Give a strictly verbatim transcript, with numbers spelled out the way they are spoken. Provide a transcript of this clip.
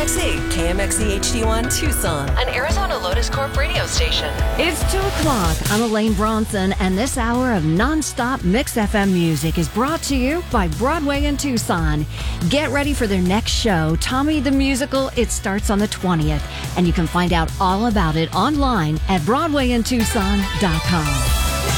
X E, K M X E H D one Tucson, an Arizona Lotus Corp radio station. It's two o'clock. I'm Elaine Bronson, and this hour of nonstop Mix F M music is brought to you by Broadway in Tucson. Get ready for their next show, Tommy the Musical. It starts on the twentieth, and you can find out all about it online at broadway in tucson dot com.